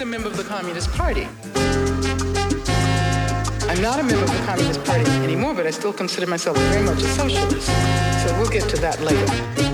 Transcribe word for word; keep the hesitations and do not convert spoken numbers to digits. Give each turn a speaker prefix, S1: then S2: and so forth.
S1: a member of the Communist Party. I'm not a member of the Communist Party anymore, but I still consider myself very much a socialist. So we'll get to that later.